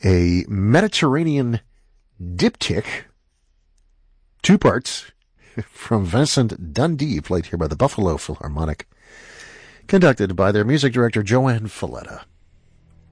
a Mediterranean diptych, 2 parts, from Vincent Dundee, played here by the Buffalo Philharmonic, conducted by their music director Joanne Falletta.